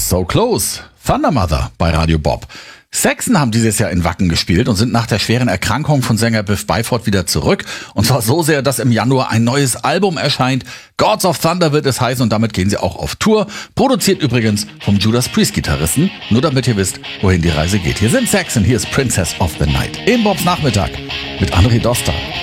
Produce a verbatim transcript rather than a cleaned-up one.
So Close, Thunder Mother bei Radio Bob. Saxon haben dieses Jahr in Wacken gespielt und sind nach der schweren Erkrankung von Sänger Biff Byford wieder zurück. Und zwar so sehr, dass im Januar ein neues Album erscheint. Gods of Thunder wird es heißen und damit gehen sie auch auf Tour. Produziert übrigens vom Judas Priest Gitarristen. Nur damit ihr wisst, wohin die Reise geht. Hier sind Saxon, hier ist Princess of the Night. In Bobs Nachmittag mit André Doster.